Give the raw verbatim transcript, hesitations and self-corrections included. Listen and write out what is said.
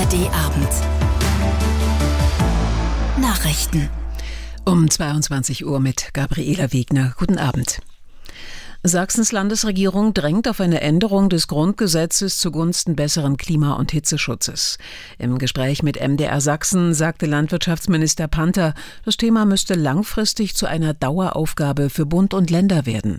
R D Abend. Nachrichten. Um zweiundzwanzig Uhr mit Gabriela Wegner. Guten Abend. Sachsens Landesregierung drängt auf eine Änderung des Grundgesetzes zugunsten besseren Klima- und Hitzeschutzes. Im Gespräch mit M D R Sachsen sagte Landwirtschaftsminister Panther, das Thema müsste langfristig zu einer Daueraufgabe für Bund und Länder werden.